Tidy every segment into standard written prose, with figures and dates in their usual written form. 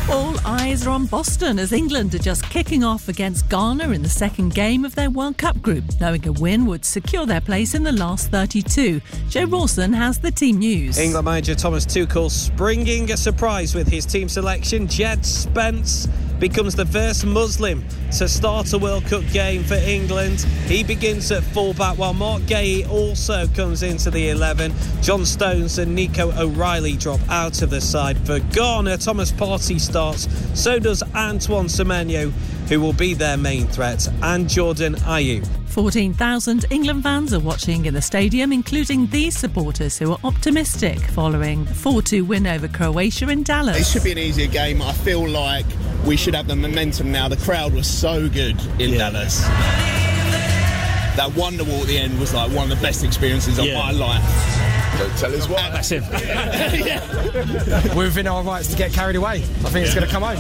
All eyes are on Boston as England are just kicking off against Ghana in the second game of their World Cup group, knowing a win would secure their place in the last 32. Joe Rawson has the team news. England manager Thomas Tuchel springing a surprise with his team selection. Jed Spence becomes the first Muslim to start a World Cup game for England. He begins at fullback while Mark Gay also comes into the 11. John Stones and Nico O'Reilly drop out of the side. For Ghana, Thomas Partey starts, so does Antoine Semenyo, who will be their main threat, and Jordan Ayew. 14,000 England fans are watching in the stadium, including these supporters who are optimistic following the 4-2 win over Croatia in Dallas. It should be an easier game. I feel like we should have the momentum now. The crowd was so good in Dallas. That wonder wall at the end was like one of the best experiences of my life. Don't tell us what. Massive. We're within our rights to get carried away. I think it's going to come home.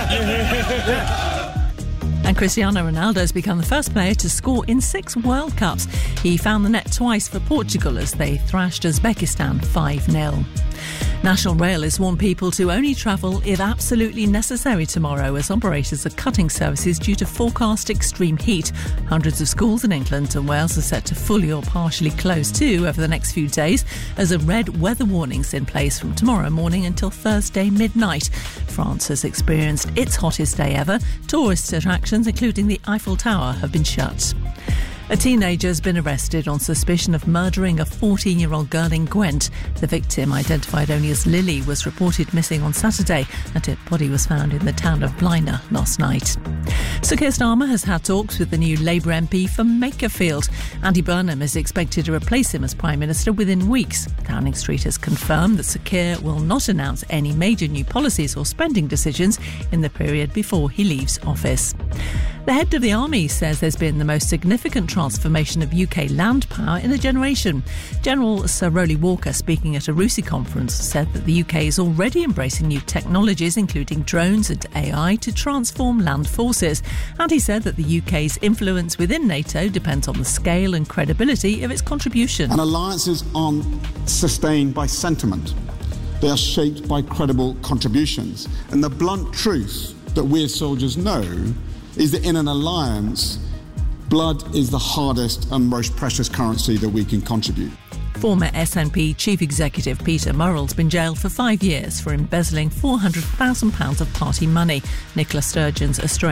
Yeah. And Cristiano Ronaldo's become the first player to score in 6 World Cups. He found the net twice for Portugal as they thrashed Uzbekistan 5-0. National Rail has warned people to only travel if absolutely necessary tomorrow as operators are cutting services due to forecast extreme heat. Hundreds of schools in England and Wales are set to fully or partially close too over the next few days as a red weather warning's in place from tomorrow morning until Thursday midnight. France has experienced its hottest day ever. Tourist attractions, including the Eiffel Tower, have been shut. A teenager has been arrested on suspicion of murdering a 14-year-old girl in Gwent. The victim, identified only as Lily, was reported missing on Saturday and her body was found in the town of Blaina last night. Sir Keir Starmer has had talks with the new Labour MP for Makerfield. Andy Burnham is expected to replace him as Prime Minister within weeks. Downing Street has confirmed that Sir Keir will not announce any major new policies or spending decisions in the period before he leaves office. The head of the army says there's been the most significant transformation of UK land power in a generation. General Sir Rowley Walker, speaking at a RUSI conference, said that the UK is already embracing new technologies, including drones and AI, to transform land forces. And he said that the UK's influence within NATO depends on the scale and credibility of its contribution. And alliances aren't sustained by sentiment. They are shaped by credible contributions. And the blunt truth that we as soldiers know is that in an alliance, blood is the hardest and most precious currency that we can contribute. Former SNP Chief Executive Peter Murrell's been jailed for 5 years for embezzling £400,000 of party money. Nicola Sturgeon's Australian